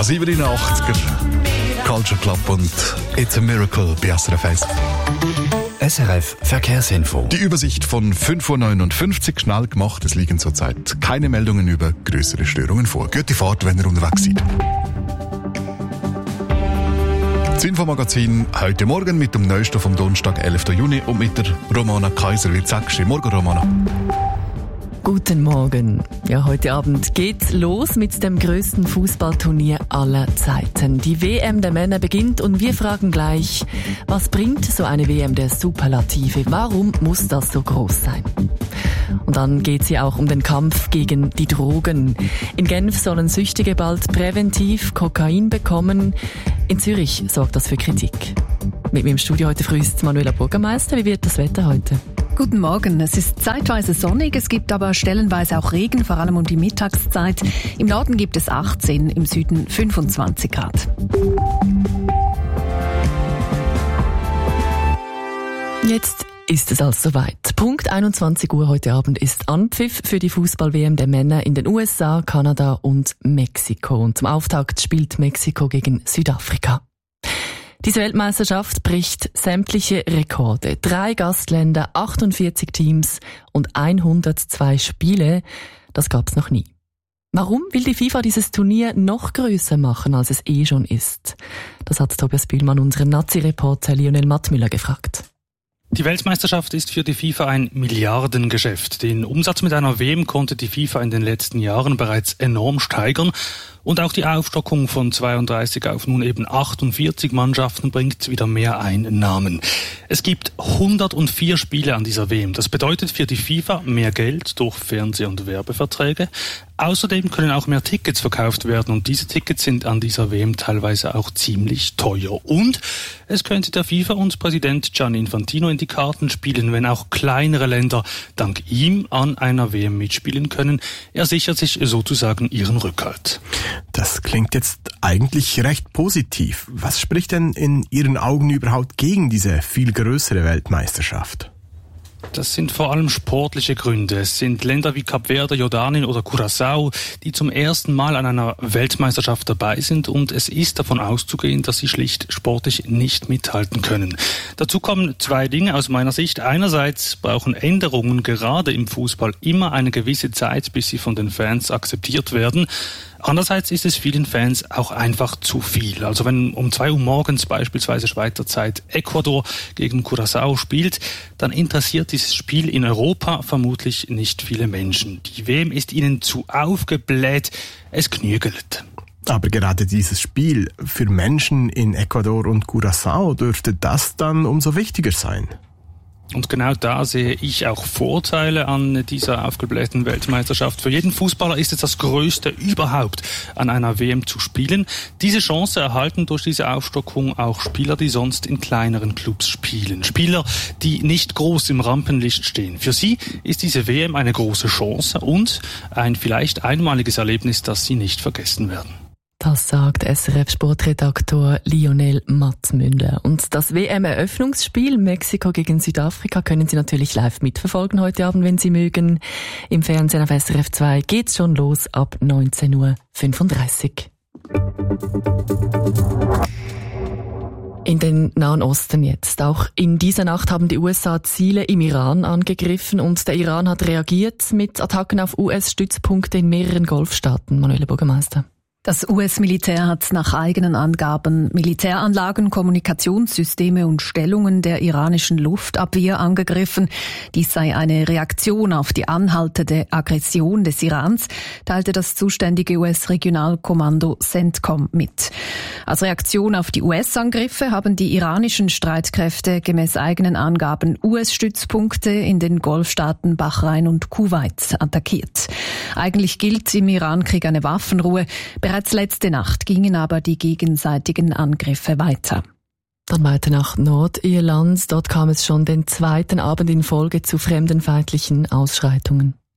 7 in den 80er. Culture Club und It's a Miracle bei SRF 1. SRF Verkehrsinfo. Die Übersicht von 5.59 Uhr, schnell gemacht. Es liegen zurzeit keine Meldungen über größere Störungen vor. Gute Fahrt, wenn ihr unterwegs seid. Das Infomagazin heute Morgen mit dem Neuesten vom Donnerstag, 11. Juni und mit der Romana Kaiser-Witzaksch. Morgen, Romana. Guten Morgen. Ja, heute Abend geht's los mit dem grössten Fußballturnier aller Zeiten. Die WM der Männer beginnt und wir fragen gleich, was bringt so eine WM der Superlative? Warum muss das so groß sein? Und dann geht's hier auch um den Kampf gegen die Drogen. In Genf sollen Süchtige bald präventiv Kokain bekommen. In Zürich sorgt das für Kritik. Mit mir im Studio heute früh ist Manuela Bürgermeister. Wie wird das Wetter heute? Guten Morgen. Es ist zeitweise sonnig, es gibt aber stellenweise auch Regen, vor allem um die Mittagszeit. Im Norden gibt es 18, im Süden 25 Grad. Jetzt ist es also soweit. Punkt 21 Uhr heute Abend ist Anpfiff für die Fußball-WM der Männer in den USA, Kanada und Mexiko. Und zum Auftakt spielt Mexiko gegen Südafrika. Diese Weltmeisterschaft bricht sämtliche Rekorde. 3 Gastländer, 48 Teams und 102 Spiele. Das gab's noch nie. Warum will die FIFA dieses Turnier noch grösser machen, als es eh schon ist? Das hat Tobias Bühlmann unseren Nazi-Reporter Lionel Mattmüller gefragt. Die Weltmeisterschaft ist für die FIFA ein Milliardengeschäft. Den Umsatz mit einer WM konnte die FIFA in den letzten Jahren bereits enorm steigern. Und auch die Aufstockung von 32 auf nun eben 48 Mannschaften bringt wieder mehr Einnahmen. Es gibt 104 Spiele an dieser WM. Das bedeutet für die FIFA mehr Geld durch Fernseh- und Werbeverträge. Außerdem können auch mehr Tickets verkauft werden und diese Tickets sind an dieser WM teilweise auch ziemlich teuer. Und es könnte der FIFA und Präsident Gianni Infantino in die Karten spielen, wenn auch kleinere Länder dank ihm an einer WM mitspielen können. Er sichert sich sozusagen ihren Rückhalt. Das klingt jetzt eigentlich recht positiv. Was spricht denn in Ihren Augen überhaupt gegen diese viel größere Weltmeisterschaft? Das sind vor allem sportliche Gründe. Es sind Länder wie Kap Verde, Jordanien oder Curaçao, die zum ersten Mal an einer Weltmeisterschaft dabei sind und es ist davon auszugehen, dass sie schlicht sportlich nicht mithalten können. Dazu kommen 2 Dinge aus meiner Sicht. Einerseits brauchen Änderungen gerade im Fußball immer eine gewisse Zeit, bis sie von den Fans akzeptiert werden. Andererseits ist es vielen Fans auch einfach zu viel. Also wenn um 2 Uhr morgens beispielsweise Schweizer Zeit Ecuador gegen Curaçao spielt, dann interessiert dieses Spiel in Europa vermutlich nicht viele Menschen. Die WM ist ihnen zu aufgebläht, es knügelt. Aber gerade dieses Spiel für Menschen in Ecuador und Curaçao dürfte das dann umso wichtiger sein. Und genau da sehe ich auch Vorteile an dieser aufgeblähten Weltmeisterschaft. Für jeden Fußballer ist es das Größte überhaupt, an einer WM zu spielen. Diese Chance erhalten durch diese Aufstockung auch Spieler, die sonst in kleineren Clubs spielen. Spieler, die nicht groß im Rampenlicht stehen. Für sie ist diese WM eine große Chance und ein vielleicht einmaliges Erlebnis, das sie nicht vergessen werden. Das sagt SRF-Sportredaktor Lionel Mattmüller. Und das WM-Eröffnungsspiel Mexiko gegen Südafrika können Sie natürlich live mitverfolgen heute Abend, wenn Sie mögen. Im Fernsehen auf SRF 2 geht's schon los ab 19.35 Uhr. In den Nahen Osten jetzt. Auch in dieser Nacht haben die USA Ziele im Iran angegriffen und der Iran hat reagiert mit Attacken auf US-Stützpunkte in mehreren Golfstaaten. Manuela Bürgermeister. Das US-Militär hat nach eigenen Angaben Militäranlagen, Kommunikationssysteme und Stellungen der iranischen Luftabwehr angegriffen. Dies sei eine Reaktion auf die anhaltende Aggression des Irans, teilte das zuständige US-Regionalkommando CENTCOM mit. Als Reaktion auf die US-Angriffe haben die iranischen Streitkräfte gemäß eigenen Angaben US-Stützpunkte in den Golfstaaten Bahrain und Kuwait attackiert. Eigentlich gilt im Irankrieg eine Waffenruhe. Bereits letzte Nacht gingen aber die gegenseitigen Angriffe weiter. Dann weiter nach Nordirland. Dort kam es schon den 2. Abend in Folge zu fremdenfeindlichen Ausschreitungen.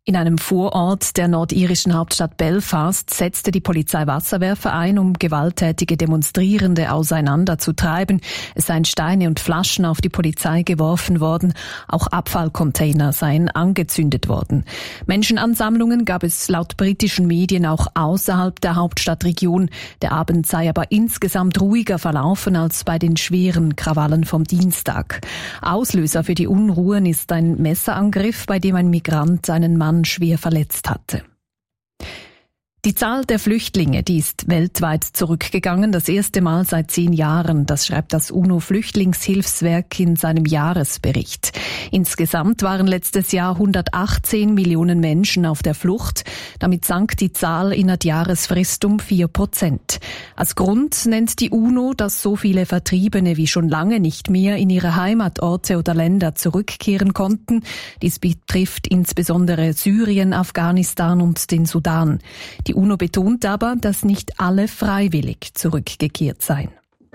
In einem Vorort der nordirischen Hauptstadt Belfast setzte die Polizei Wasserwerfer ein, um gewalttätige Demonstrierende auseinanderzutreiben. Es seien Steine und Flaschen auf die Polizei geworfen worden. Auch Abfallcontainer seien angezündet worden. Menschenansammlungen gab es laut britischen Medien auch außerhalb der Hauptstadtregion. Der Abend sei aber insgesamt ruhiger verlaufen als bei den schweren Krawallen vom Dienstag. Auslöser für die Unruhen ist ein Messerangriff, bei dem ein Migrant einen Mann schwer verletzt hatte. Die Zahl der Flüchtlinge, die ist weltweit zurückgegangen, das erste Mal seit 10 Jahren. Das schreibt das UNO-Flüchtlingshilfswerk in seinem Jahresbericht. Insgesamt waren letztes Jahr 118 Millionen Menschen auf der Flucht. Damit sank die Zahl in der Jahresfrist um 4%. Als Grund nennt die UNO, dass so viele Vertriebene wie schon lange nicht mehr in ihre Heimatorte oder Länder zurückkehren konnten. Dies betrifft insbesondere Syrien, Afghanistan und den Sudan. Die UNO betont aber, dass nicht alle freiwillig zurückgekehrt seien.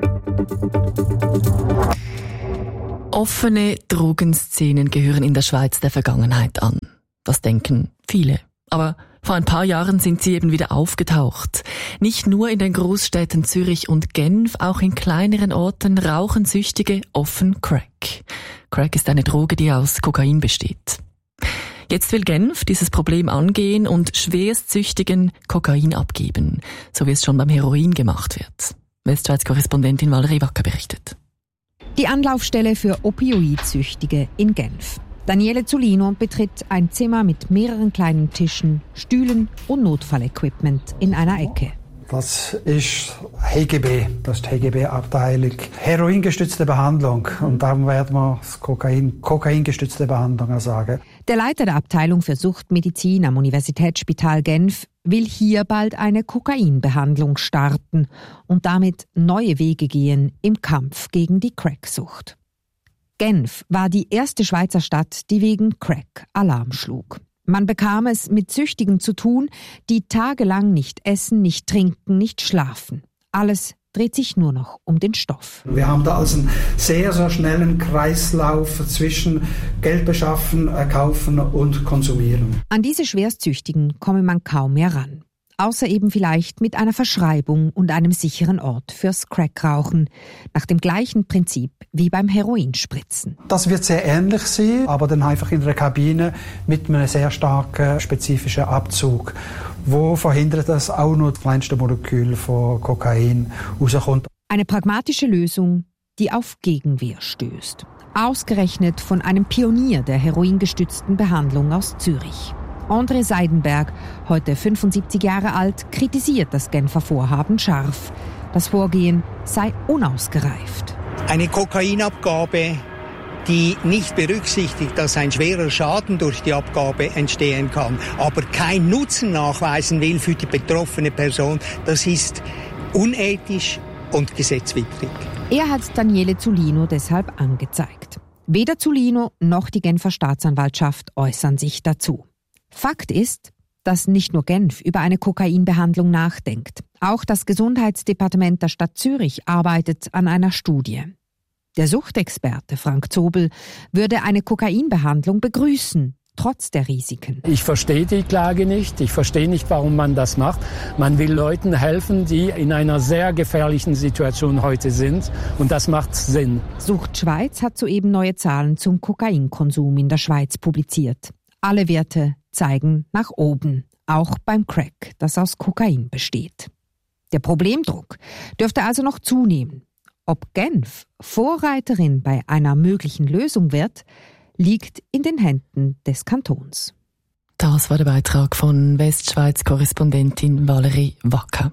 Offene Drogenszenen gehören in der Schweiz der Vergangenheit an. Das denken viele. Aber vor ein paar Jahren sind sie eben wieder aufgetaucht. Nicht nur in den Großstädten Zürich und Genf, auch in kleineren Orten rauchen Süchtige offen Crack. Crack ist eine Droge, die aus Kokain besteht. Jetzt will Genf dieses Problem angehen und Schwerstsüchtigen Kokain abgeben, so wie es schon beim Heroin gemacht wird. Westschweiz-Korrespondentin Valerie Wacker berichtet. Die Anlaufstelle für Opioidsüchtige in Genf. Daniele Zulino betritt ein Zimmer mit mehreren kleinen Tischen, Stühlen und Notfallequipment in einer Ecke. Das ist HGB, das ist die HGB-Abteilung. Heroingestützte Behandlung. Und darum werden wir das Kokaingestützte Behandlung sagen. Der Leiter der Abteilung für Suchtmedizin am Universitätsspital Genf will hier bald eine Kokainbehandlung starten und damit neue Wege gehen im Kampf gegen die Cracksucht. Genf war die erste Schweizer Stadt, die wegen Crack Alarm schlug. Man bekam es mit Süchtigen zu tun, die tagelang nicht essen, nicht trinken, nicht schlafen. Alles dreht sich nur noch um den Stoff. Wir haben da also einen sehr, sehr schnellen Kreislauf zwischen Geld beschaffen, kaufen und konsumieren. An diese Schwerstsüchtigen komme man kaum mehr ran. Außer eben vielleicht mit einer Verschreibung und einem sicheren Ort fürs Crackrauchen. Nach dem gleichen Prinzip wie beim Heroinspritzen. Das wird sehr ähnlich sein, aber dann einfach in einer Kabine mit einem sehr starken spezifischen Abzug, wo verhindert, dass auch nur das kleinste Molekül von Kokain rauskommt. Eine pragmatische Lösung, die auf Gegenwehr stößt. Ausgerechnet von einem Pionier der heroingestützten Behandlung aus Zürich. André Seidenberg, heute 75 Jahre alt, kritisiert das Genfer Vorhaben scharf. Das Vorgehen sei unausgereift. Eine Kokainabgabe, die nicht berücksichtigt, dass ein schwerer Schaden durch die Abgabe entstehen kann, aber keinen Nutzen nachweisen will für die betroffene Person, das ist unethisch und gesetzwidrig. Er hat Daniele Zulino deshalb angezeigt. Weder Zulino noch die Genfer Staatsanwaltschaft äußern sich dazu. Fakt ist, dass nicht nur Genf über eine Kokainbehandlung nachdenkt. Auch das Gesundheitsdepartement der Stadt Zürich arbeitet an einer Studie. Der Suchtexperte Frank Zobel würde eine Kokainbehandlung begrüßen, trotz der Risiken. Ich verstehe die Klage nicht. Ich verstehe nicht, warum man das macht. Man will Leuten helfen, die in einer sehr gefährlichen Situation heute sind. Und das macht Sinn. Sucht Schweiz hat soeben neue Zahlen zum Kokainkonsum in der Schweiz publiziert. Alle Werte zeigen nach oben, auch beim Crack, das aus Kokain besteht. Der Problemdruck dürfte also noch zunehmen. Ob Genf Vorreiterin bei einer möglichen Lösung wird, liegt in den Händen des Kantons. Das war der Beitrag von Westschweiz-Korrespondentin Valerie Wacker.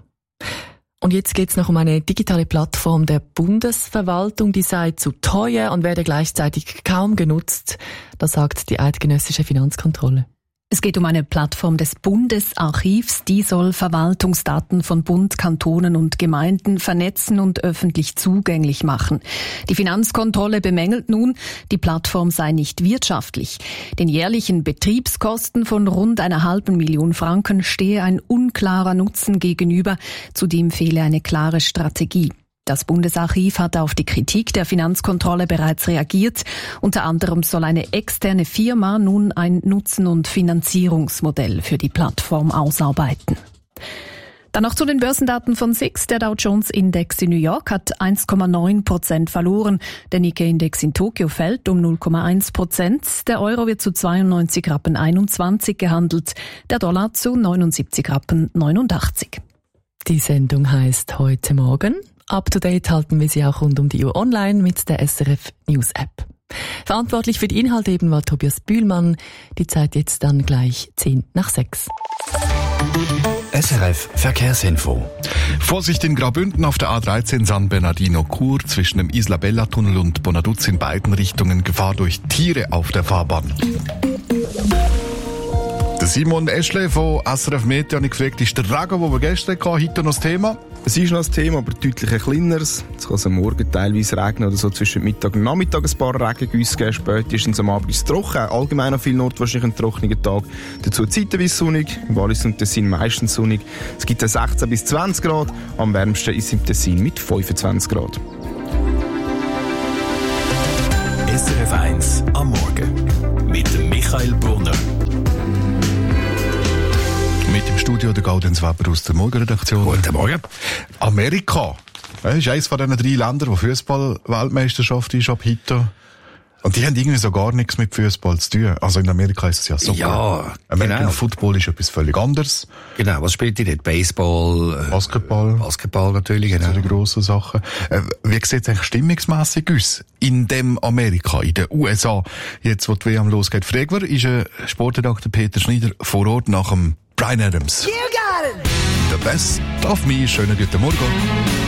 Und jetzt geht es noch um eine digitale Plattform der Bundesverwaltung, die sei zu teuer und werde gleichzeitig kaum genutzt. Das sagt die eidgenössische Finanzkontrolle. Es geht um eine Plattform des Bundesarchivs, die soll Verwaltungsdaten von Bund, Kantonen und Gemeinden vernetzen und öffentlich zugänglich machen. Die Finanzkontrolle bemängelt nun, die Plattform sei nicht wirtschaftlich. Den jährlichen Betriebskosten von rund 500.000 Franken stehe ein unklarer Nutzen gegenüber, zudem fehle eine klare Strategie. Das Bundesarchiv hat auf die Kritik der Finanzkontrolle bereits reagiert. Unter anderem soll eine externe Firma nun ein Nutzen- und Finanzierungsmodell für die Plattform ausarbeiten. Dann noch zu den Börsendaten von SIX. Der Dow Jones Index in New York hat 1,9% verloren. Der Nikkei-Index in Tokio fällt um 0,1%. Der Euro wird zu 92,21 Rappen gehandelt. Der Dollar zu 79,89 Rappen. Die Sendung heisst «Heute Morgen». Up to date halten wir Sie auch rund um die Uhr online mit der SRF News App. Verantwortlich für die Inhalte eben war Tobias Bühlmann. Die Zeit jetzt dann gleich 6:10. SRF Verkehrsinfo. Vorsicht in Graubünden auf der A13 San Bernardino-Chur zwischen dem Isla-Bella-Tunnel und Bonaduz in beiden Richtungen Gefahr durch Tiere auf der Fahrbahn. Der Simon Eschle von SRF Meteo hat gefragt, ist der Regen, den wir gestern hatten, heute noch das Thema? Es ist noch ein Thema, aber deutlich ein kleineres. Es kann am Morgen teilweise regnen oder so zwischen Mittag und Nachmittag ein paar Regengüsse geben. Spätestens am Abend ist es trocken. Allgemein an vielen Orten wahrscheinlich ein trockener Tag. Dazu zeitweise sonnig. Im Wallis und Tessin meistens sonnig. Es gibt 16 bis 20 Grad. Am wärmsten ist es im Tessin mit 25 Grad. SRF 1 am Morgen mit dem Michael Brunner. Mit im Studio der Gaudenz Weber aus der Morgenredaktion. Guten Morgen. Amerika ist eines von diesen 3 Ländern, wo Fußball-Weltmeisterschaft ist ab heute. Und die haben irgendwie so gar nichts mit Fußball zu tun. Also in Amerika ist es ja so. Ja, American genau. Football ist etwas völlig anderes. Genau, was spielt ihr dort? Baseball? Basketball natürlich, genau. Das sind die grossen Sachen. Wie sieht es eigentlich stimmungsmässig aus in dem Amerika, in den USA? Jetzt, wo die WM losgeht, fragen wir, ist Sportredakteur Peter Schneider vor Ort nach dem Bryan Adams. You got it! The Best of Me. Schönen guten Morgen.